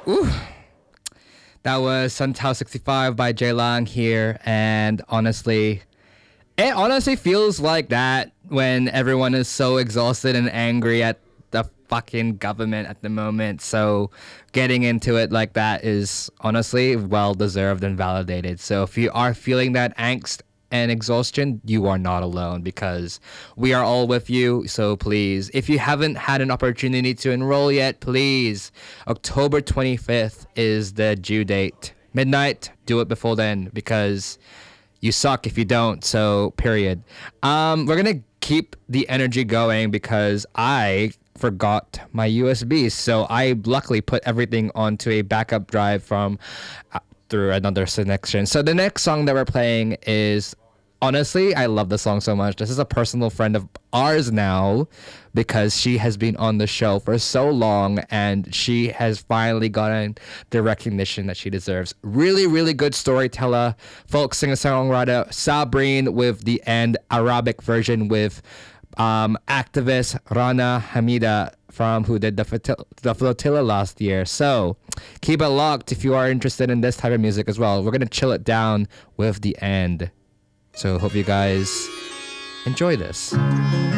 Ooh, that was Suntao 65 by Jay Lang here, and honestly, it honestly feels like that when everyone is so exhausted and angry at the fucking government at the moment. So getting into it like that is honestly well deserved and validated. So if you are feeling that angst and exhaustion, you are not alone because we are all with you. So please, if you haven't had an opportunity to enroll yet, please, October 25th is the due date. Midnight, do it before then because you suck if you don't. So period. We're gonna keep the energy going because I forgot my USB, so I luckily put everything onto a backup drive from through another connection. So the next song that we're playing is, honestly, I love the song so much. This is a personal friend of ours now because she has been on the show for so long and she has finally gotten the recognition that she deserves. Really, really good storyteller, folk singer-songwriter, Sabrine with the end Arabic version with activist Rana Hamida from who did the Flotilla last year. So keep it locked if you are interested in this type of music as well. We're gonna chill it down with the end. So hope you guys enjoy this.